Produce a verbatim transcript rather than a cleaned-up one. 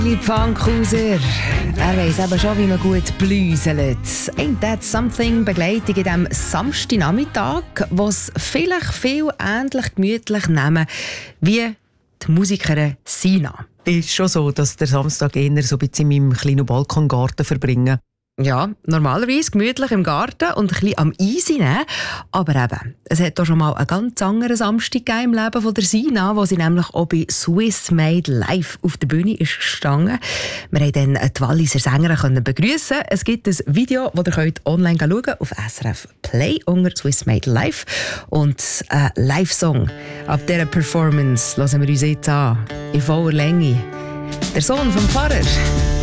Lieb Funkhauser, er weiss eben schon, wie man gut bläuselt. Ain't that something? Begleitung in diesem Samstagnachmittag, was vielleicht viel ähnlich gemütlich nehmen wie die Musikerin Sina. Es ist schon so, dass der Samstag eher so ein bisschen in meinem kleinen Balkongarten verbringen. Ja, normalerweise gemütlich im Garten und ein bisschen am Eis nehmen. Aber eben, es hat auch schon mal einen ganz anderen Samstag gegeben im Leben von der Sina, wo sie nämlich auch bei Swiss Made Live auf der Bühne ist gestanden. Wir konnten dann die Walliser Sängerin begrüßen. Es gibt ein Video, das ihr könnt online schauen könnt auf S R F Play unter Swiss Made Live. Und ein Live-Song ab dieser Performance hören wir uns jetzt an, in voller Länge. Der Sohn vom Pfarrer.